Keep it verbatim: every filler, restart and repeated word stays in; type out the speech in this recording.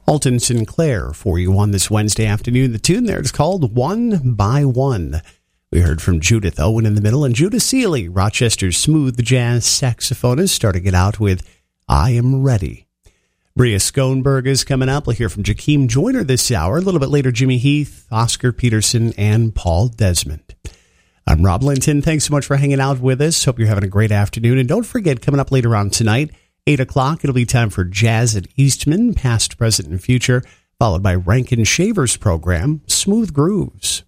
Alton Sinclair for you on this Wednesday afternoon. The tune there is called One by One. We heard from Judith Owen in the middle and Judah Seeley, Rochester's smooth jazz saxophonist, starting it out with I Am Ready. Bria Schoenberg is coming up. We'll hear from Jakeem Joyner this hour. A little bit later, Jimmy Heath, Oscar Peterson, and Paul Desmond. I'm Rob Linton. Thanks so much for hanging out with us. Hope you're having a great afternoon. And don't forget, coming up later on tonight, eight o'clock, it'll be time for Jazz at Eastman, past, present, and future, followed by Rankin Shaver's program, Smooth Grooves.